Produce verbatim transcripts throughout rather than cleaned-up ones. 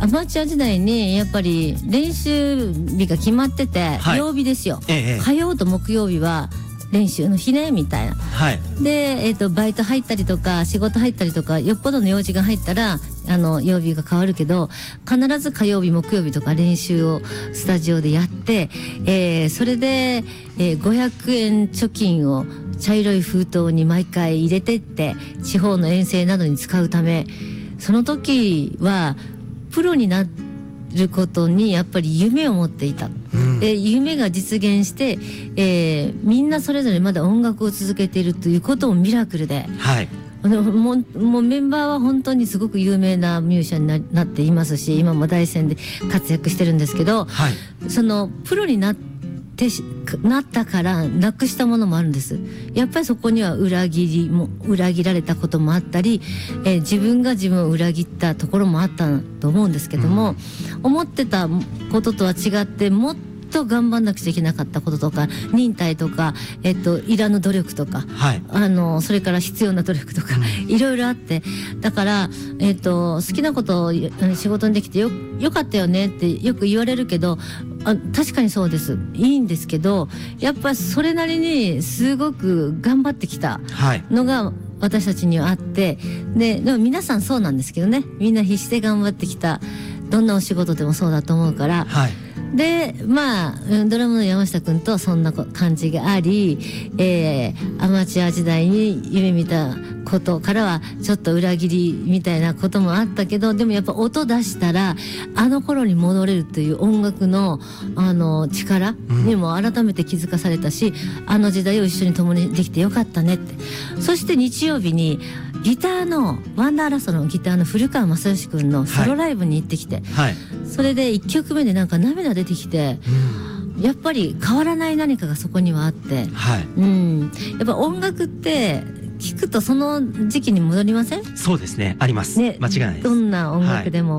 アマチュア時代にやっぱり練習日が決まってて、はい、曜日ですよ、ええ、火曜と木曜日は練習の日ねみたいな、はい、で、えーと、バイト入ったりとか仕事入ったりとかよっぽどの用事が入ったらあの曜日が変わるけど、必ず火曜日木曜日とか練習をスタジオでやって、えー、それで、えー、ごひゃくえん貯金を茶色い封筒に毎回入れてって地方の遠征などに使うため、その時はプロになることにやっぱり夢を持っていた、うん、で夢が実現して、えー、みんなそれぞれまだ音楽を続けているということもミラクルで、はい、もう、もうメンバーは本当にすごく有名なミュージシャンに な, なっていますし、今も大戦で活躍してるんですけど、はい、そのプロになってなったからなくしたものもあるんです。やっぱりそこには裏切りも裏切られたこともあったり、えー、自分が自分を裏切ったところもあったと思うんですけども、うん、思ってたこととは違ってもっと頑張んなくちゃいけなかったこととか、忍耐とか、えっと、いらぬ努力とか、はい、あのそれから必要な努力とか、うん、いろいろあって、だから、えっと、好きなことを仕事にできて よ, よかったよねってよく言われるけど、あ確かにそうです、いいんですけど、やっぱそれなりにすごく頑張ってきたのが私たちにはあって、で, でも皆さんそうなんですけどね、みんな必死で頑張ってきた、どんなお仕事でもそうだと思うから、はい、でまあドラムの山下君とそんな感じがあり、えー、アマチュア時代に夢見たことからはちょっと裏切りみたいなこともあったけど、でもやっぱ音出したらあの頃に戻れるという音楽のあの力にも改めて気づかされたし、うん、あの時代を一緒に共にできてよかったねって。そして日曜日にギターのワンダーラストのギターの古川正義君のソロライブに行ってきて、はい、それでいっきょくめでなんか涙出てきて、うん、やっぱり変わらない何かがそこにはあって、はい、うん、やっぱ音楽って聞くとその時期に戻りません？ そうですね、あります、ね、間違いないです。 どんな音楽でも、はい、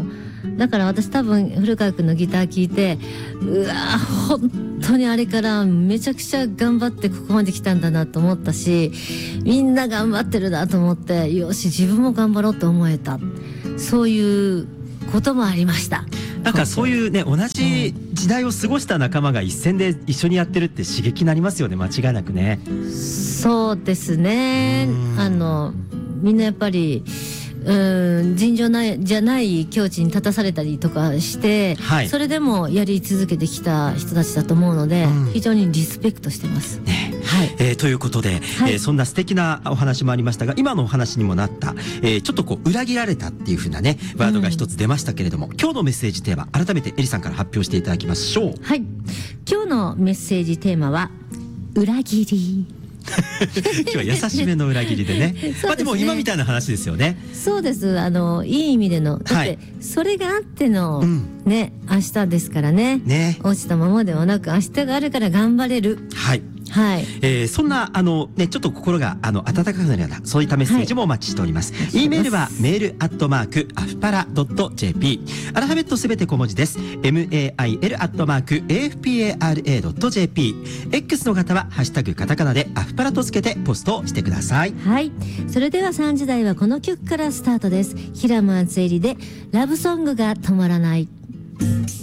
だから私多分古川君のギター聴いて、うわ本当にあれからめちゃくちゃ頑張ってここまで来たんだなと思ったし、みんな頑張ってるなと思って、よし自分も頑張ろうと思えた、そういうこともありました。 なんかそういうね、同じ時代を過ごした仲間が一線で一緒にやってるって刺激になりますよね、間違いなくね。 そうですね、あのみんなやっぱりうん尋常ないじゃない境地に立たされたりとかして、はい、それでもやり続けてきた人たちだと思うので、うん、非常にリスペクトしてます、ね。 はい、えー、ということで、はい、えー、そんな素敵なお話もありましたが、今のお話にもなった、えー、ちょっとこう裏切られたっていう風なねワードが一つ出ましたけれども、うん、今日のメッセージテーマ改めてエリさんから発表していただきましょう。 はい、今日のメッセージテーマは裏切り今日は優しめの裏切りでねまあでも今みたいな話ですよね。 そうです、あのいい意味での、だってそれがあっての、はい、ね、明日ですからね。ね、落ちたままではなく明日があるから頑張れる。はいはい、えー、そんなあの、ね、ちょっと心があの温かくなるようなそういったメッセージもお待ちしております、はい、E メールはメールアットマークアフパラドット ジェーピー、 アルファベットすべて小文字です。 メール アットマーク エーエフピーエーアールエードットジェーピー、 X の方はハッシュタグカタカナでアフパラとつけてポストしてください。 はい、それではさんじ台はこの曲からスタートです。平間敦恵里でラブソングが止まらない。